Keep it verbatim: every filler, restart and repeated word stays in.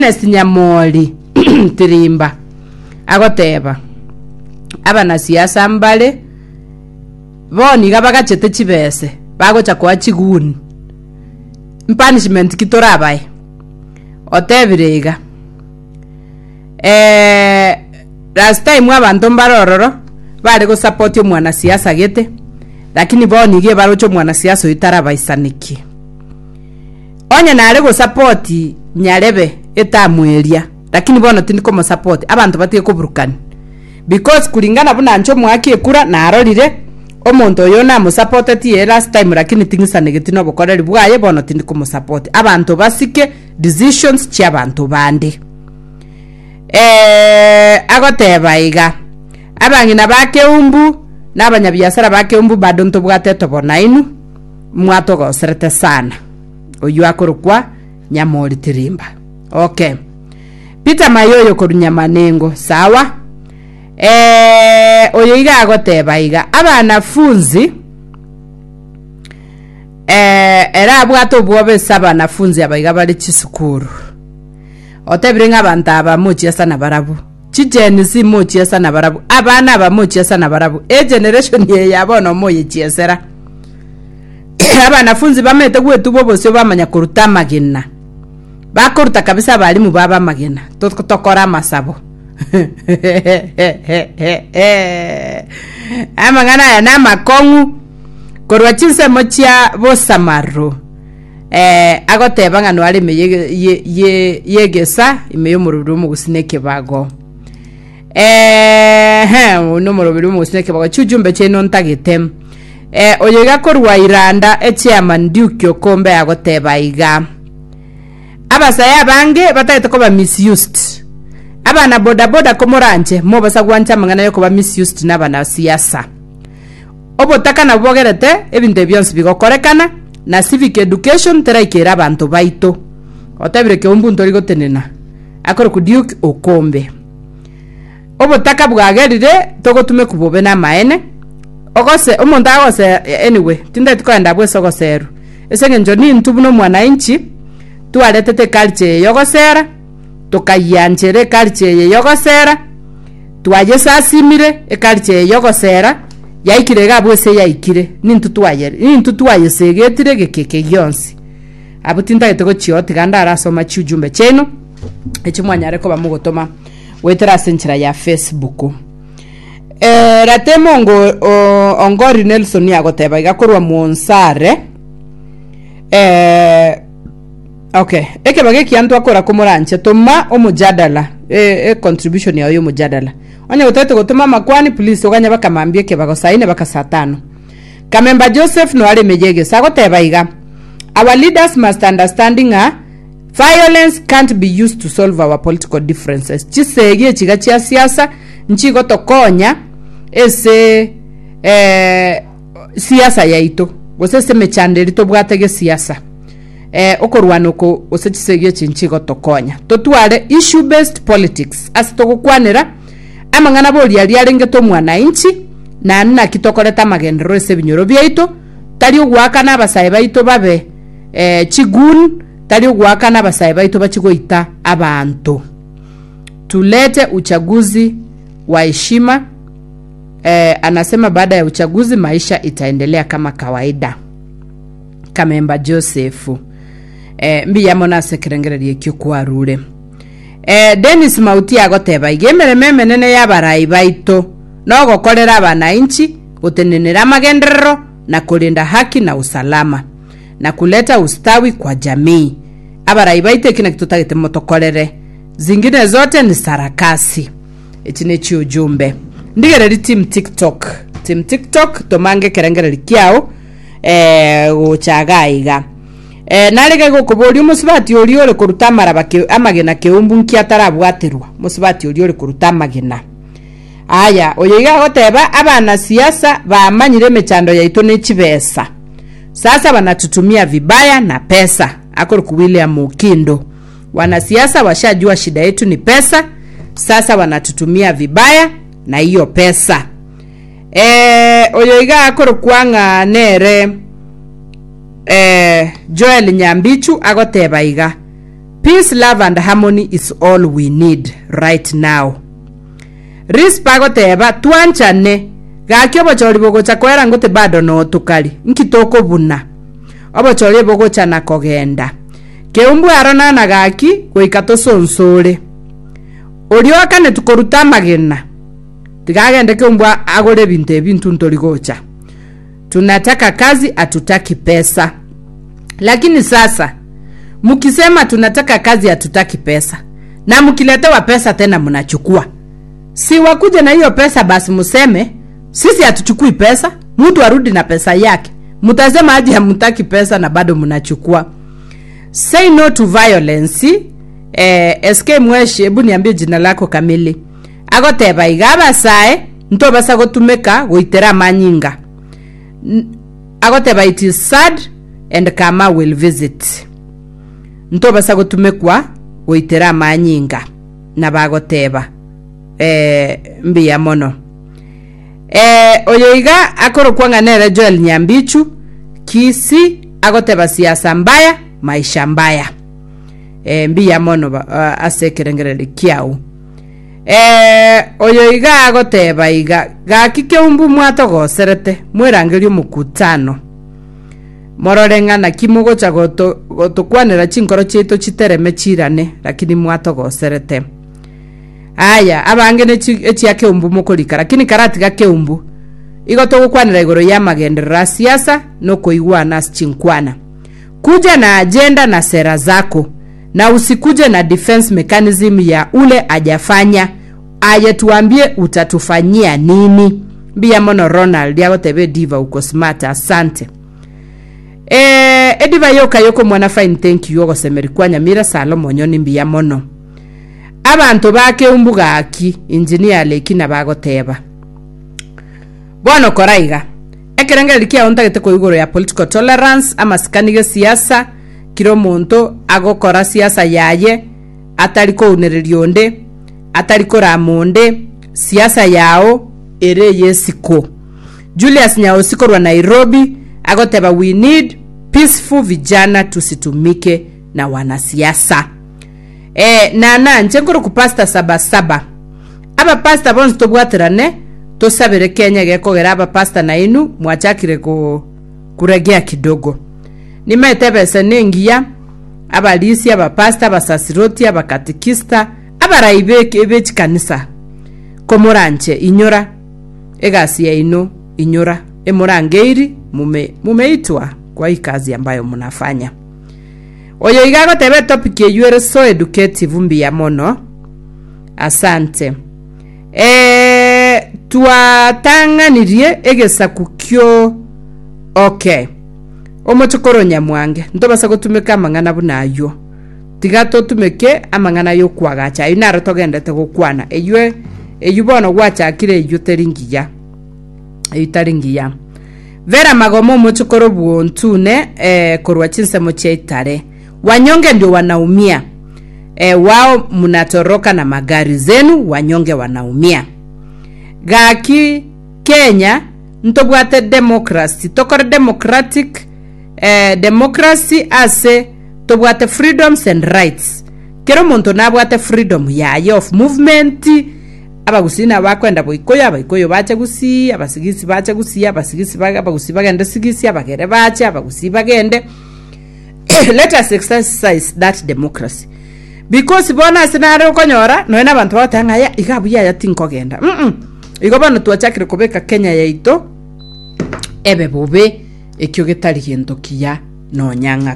Nyamoli Tirimba agoteba abana siasa mbale boni gabagachete chibese bagocha kwa chiguni punishment kitorabaye otebirega eh last time abantu mbarororo bari go support yo mwana siasa gete lakini boni ge barocho mwana siasa itarabayisaniki onye nare go support nyarebe etamweria lakini bono tindi ko support abantu batiye kuburukana because kulingana buna ncho mwaki ekura na arorire omuntu oyo na mu support ti last time lakini tingisa negeti no bokoreri bwaye bono tindi ko support abantu basike decisions chi abantu bande eh agoteba iga abangina bake umbu n'abanyabyasara bake umbu badonto bwateto bonainu mwatogo serete sana oyu akorukwa Nyamoli Tirimba. Okay. Peter Mayoyo Korunyamanengo sawa. Eh oyo iga agoteba iga abanafunzi eh era bwato bwobe saba nafunzi abayiga bali chisukuru. Otebrenga abantu abamuchi sana barabu. Chijeni si muchi sana barabu. Abana abamuchi sana barabu. E generation ye yabono moye chiesera. Abanafunzi bamete gwetu bobose bamanya kurutama gina. Bakuruta kabisa balimu baba magena tokora masabo amangana ya na makongu korwa chinse mochia bosamaro eh agoteba ngano ali me ye ye yegesa imeyo muruburu mu gusineke bago eh he no muruburu mu gusineke bago chujumbe cheno ntagetem eh oyega korwa Iranda echairman Duke Okombe agoteba iga abasaya bange batayite ko ba misused abana boda boda ko moranje mo basagwancha mangana yo ko ba misused nabana siasa obotaka na bogerete ebinde byonse bigokorekana na civic education teraikera abantu baito otabire ke umbunto rigotenena akoro ku Duke Okombe obotaka bwagerire togotume kubobe na maene ogose omuntu agose anyway tinde tukaenda bweso goseru esenge njoni ntubuno mwana inchi tualetete culture yogosera tukayanjere culture yogosera tuaje sasimire e culture yogosera yaikire gabwese yaikire nintu tuayere nintu tuayesegetire gekeke gyonsi abutinda yetego chioti ganda arasoma chujumbe cheno echimwanyare ko bamugotoma wetera senchira ya Facebook eh ratemongo ongori Nelson yagoteba igakorwa Monsare eh okay eke bage kiantu akora komoranche toma omujadala e, e contribution ya yo mujadala onye utete gotoma makwani please oganya bakamambie ke bago saine baka satano Kamemba Joseph no ale mejege sagoteba iga our leaders must understanding a violence can't be used to solve our political differences chisege chiga chia siasa nchigo tokonya ese eh siasa yaito bosese mechanderi to bwatege siasa eh okorwanoko osechisege chinchigo tokonya totwale issue based politics asitogukwanira amangana boli yali alengeto mwana inchi na nna kitokoreta magendero ese binyoro byaito tali ogwaka nabasaye baito babe eh chigun tali ogwaka nabasaye baito bachigoita abantu tulete uchaguzi wa heshima. Eh, anasema baada ya uchaguzi maisha itaendelea kama kawaida. Kamemba Joseph eh mbiya mona sekerengererie kyokwa rure eh Dennis Mauti agoteba igemere memenene yabarai baito no gokorera abana inchi gutenenera magendero na kulinda haki na usalama na kuleta ustawi kwa jamii. Abarai baito kina kitutagete motokorere zingine zote ni sarakasi. Echine chi ujumbe ndigere team TikTok team TikTok tomange kerengere kiao eh uchagaiga eh nalege gukubori musibati uri uri kurutamara bake amagena keumbu nkiatarabwaterwa musibati uri uri kurutamagena aya oyiga goteba abana siasa bamanyire mechando yaito n'echibesa sasa wanatutumia vibaya na pesa akoro ku William Mukindo wanasiasa washajua shida yetu ni pesa sasa wanatutumia vibaya na hiyo pesa. Eh oyoiga akoro kwanga nere eh Joel Nyambichu agoteba iga Peace, love and harmony is all we need right now. Rispago teba tuanchane gakyo bochori bogocha kwera ngote bado no tukali nkitoko buna obochori bogocha na kogenda keumbu arona na gaki goikato sonsore orioka ne tukoruta magena tigagende keumbu agore binte bintu ntorigocha. Tunataka kazi, atutaki pesa. Lakini sasa mukisema tunataka kazi, atutaki pesa, na mukiletewa pesa tena mnachukua, si wakuje na hiyo pesa basi museme sisi hatuchukui pesa, mtu arudi na pesa yake. Mtasema aje hamtaki pesa na bado mnachukua. Say no to violence. Eh, S K Mweshi, ebu niambie jina lako kamili. Agoteba igaba sae nto basa gotumeka goitera manyinga. Agoteba it is sad and Kama will visit. Nto basa gotumekwa goitera manyinga na bagoteba eh mbiya mono. Eh oyoiga akoro kwanga nere Joel Nyambichu kisi agoteba siasa mbaya maisha mbaya. Eh mbiya mono uh, asekerengerere kiau. Eh oyoiga agoteba iga gakike umbu mwatogo serete mwerangerio mukutano mororenga na kimugo cha goto goto kwanera chinkoro chito chitereme chirane lakini mwatogo serete. Aya abangene echi yake umbu mukolika lakini karati gake umbu igoto gukwanira igoro ya magendera siasa no koigwana chinkwana. Kuja na agenda na sera zako na usikuje na defense mechanism ya ule ajafanya aje tuambie utatufanyia nini. Bia mono Ronald yago tebe diva uko smart, asante. Eh ediva yoka yoko mwana fine, thank you yogo semerikwanya mira Salomo nyoni bia mono. Abantu bake umbuga aki engineer lekina bagoteba bono koraiga ekerenge likia onta gete ko igoro ya political tolerance ama sikanige siasa kiro muntu agokora siasa yaye ataliko unererionde ataliko ramonde siasa yao ere yesiko. Julius Nyaosiko wa Nairobi agoteba we need peaceful vijana tusitumike na wanasiasa. Eh nana nchenkoro ku pastor saba saba aba pastor bonzo tobwaterane to sabere Kenya geko geraba pastor na inu mwachakire ko kuregea kidogo. Nimetebese nengia abalisi aba pastor basasiroti aba katekista aba raibeke ebechi kanisa komoranche inyora egasi ya ino inyora emorangeiri mume mumeitwa kwa hii kazi ambayo mnafanya. Oyo igago tebe topic yeyu so educative mbiya mono, asante. Eh tuatanganirie egesa kukyo okay omochokoro nyamwange ntobasa gotumeka amangana bunayo tigato tumeke amangana yo kwagacha inaro togendete gukwana eywe eyubono gwachakire eyuteringiya eyutaringiya vera magomo mochokoro buontune eh korwa chinsemo cheitare wanyonge ndio wanaumia. E, wao mnatoroka na magari zenu, wanyonge wanaumia. Gaki Kenya ntobwate democracy tokore democratic eh, democracy ase tobwate freedoms and rights. Kero muntu nabwate freedom ya of movement abagusina bakwenda boikoya abaikoyo bache gusi abasigisi bache gusi abasigisi baga bagusi bagende sigisi abagere bache abagusi bagende. Let us exercise that democracy because bona sinaro konyora noena bantu batanga ya igabuya ya tinkogenda mm -mm. Igobana tuachakire kubeka Kenya yaito ebe bobe ekyo getari gento kiya no nyanga